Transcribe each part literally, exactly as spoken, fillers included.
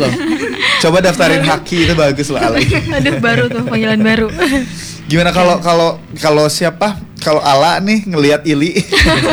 loh. Coba daftarin Haki, itu bagus loh Ala. Aduh, baru tuh panggilan baru. Gimana kalau kalau kalau siapa? Kalau Ala nih ngelihat Ili.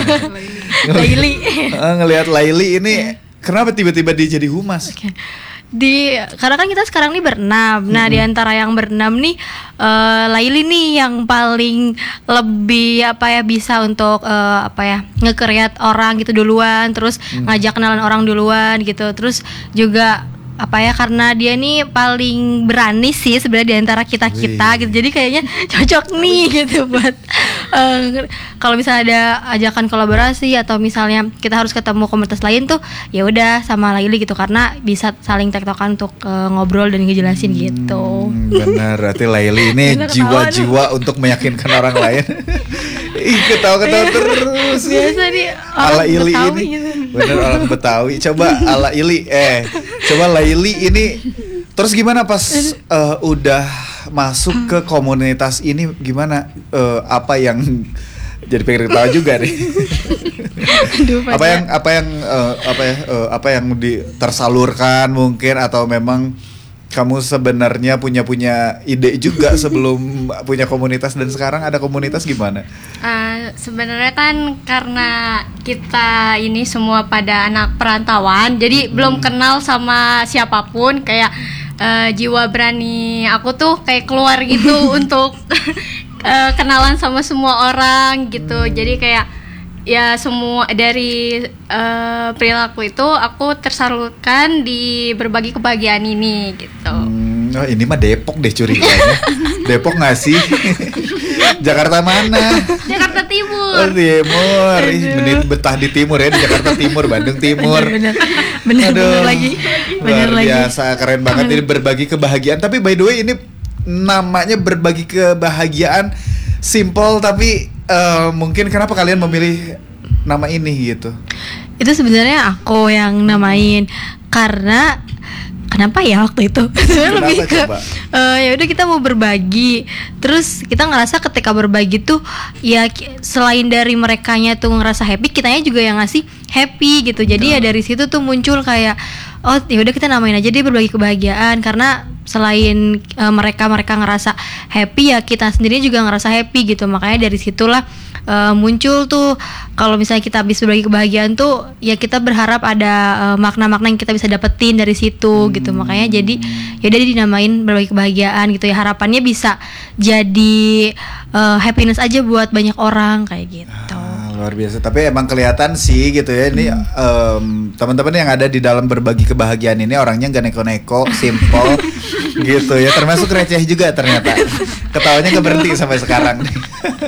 Laili. Ngelihat Laili ini kenapa tiba-tiba dia jadi humas? Okay. Di karena kan kita sekarang nih berenam. Nah, mm-hmm. di antara yang berenam nih uh, Laili nih yang paling lebih apa ya bisa untuk uh, apa ya nge-create orang gitu duluan, terus mm. ngajak kenalan orang duluan gitu. Terus juga apa ya karena dia nih paling berani sih sebenarnya di antara kita-kita gitu. Jadi kayaknya cocok nih gitu buat uh, kalau misalnya ada ajakan kolaborasi atau misalnya kita harus ketemu komunitas lain tuh ya udah sama Laili gitu karena bisa saling tektokan untuk uh, ngobrol dan ngejelasin hmm, gitu. Benar, berarti Laili ini jiwa-jiwa untuk meyakinkan orang lain. Ih, ketawa-ketawa terus. Biasa nih ala Ili ini. Gitu. Bener orang Betawi. Coba ala Ili eh coba Laili ini terus gimana pas uh, udah masuk ke komunitas ini gimana uh, apa yang jadi pengen ketawa juga nih. Aduh, apa yang apa yang uh, apa ya uh, apa yang di, tersalurkan mungkin atau memang kamu sebenarnya punya punya ide juga sebelum punya komunitas dan sekarang ada komunitas gimana? Uh, sebenarnya kan karena kita ini semua pada anak perantauan, jadi hmm. belum kenal sama siapapun kayak uh, jiwa berani aku tuh kayak keluar gitu untuk uh, kenalan sama semua orang gitu. Hmm. Jadi kayak ya semua dari uh, perilaku itu aku tersalurkan di berbagi kebahagiaan ini gitu. Hmm, oh ini mah Depok deh curiganya. Depok nggak sih? Jakarta mana? Jakarta Timur. Oh Timur. Ih, menit betah di Timur ya di Jakarta Timur, Bandung Timur. Bener, bener, bener, bener lagi. Bener luar biasa, lagi. Keren banget ini berbagi kebahagiaan. Tapi by the way ini namanya berbagi kebahagiaan. Simple tapi uh, mungkin kenapa kalian memilih nama ini gitu? Itu sebenarnya aku yang namain karena kenapa ya waktu itu? Sebenarnya lebih ke uh, ya udah kita mau berbagi. Terus kita ngerasa ketika berbagi tuh ya selain dari merekanya tuh ngerasa happy, kitanya juga yang ngasih happy gitu. Jadi ya dari situ tuh muncul kayak oh ya udah kita namain aja dia berbagi kebahagiaan karena selain uh, mereka mereka ngerasa happy ya kita sendiri juga ngerasa happy gitu. Makanya dari situlah uh, muncul tuh kalau misalnya kita habis berbagi kebahagiaan tuh ya kita berharap ada uh, makna-makna yang kita bisa dapetin dari situ hmm. gitu. Makanya jadi ya udah dinamain berbagi kebahagiaan gitu ya, harapannya bisa jadi uh, happiness aja buat banyak orang kayak gitu. Ah, luar biasa. Tapi emang kelihatan sih gitu ya ini hmm. um, teman-teman yang ada di dalam berbagi kebahagiaan ini orangnya gak neko-neko, simple gitu ya, termasuk receh juga ternyata. Ketawanya gak berhenti sampai sekarang nih.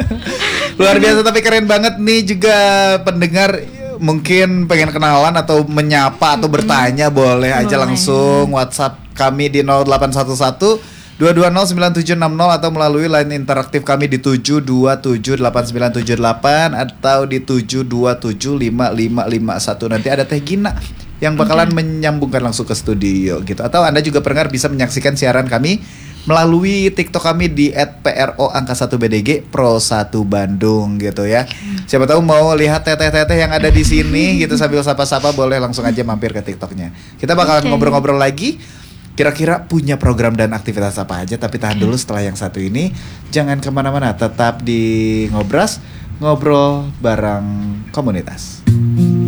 Luar biasa tapi keren banget nih juga pendengar mungkin pengen kenalan atau menyapa atau bertanya boleh aja boleh. Langsung WhatsApp kami di nol delapan satu satu dua dua nol sembilan tujuh enam nol atau melalui line interaktif kami di tujuh dua tujuh delapan sembilan tujuh delapan atau di tujuh dua tujuh lima lima lima satu. Nanti ada Teh Gina yang bakalan okay. menyambungkan langsung ke studio gitu. Atau Anda juga pendengar bisa menyaksikan siaran kami melalui TikTok kami di et pro angka satu B D G Pro satu Bandung gitu ya. Siapa tahu mau lihat teteh-teteh yang ada di sini gitu sambil sapa-sapa boleh langsung aja mampir ke TikToknya. Kita bakalan okay. ngobrol-ngobrol lagi. Kira-kira punya program dan aktivitas apa aja. Tapi tahan dulu setelah yang satu ini. Jangan kemana-mana, tetap di Ngobras, ngobrol bareng komunitas.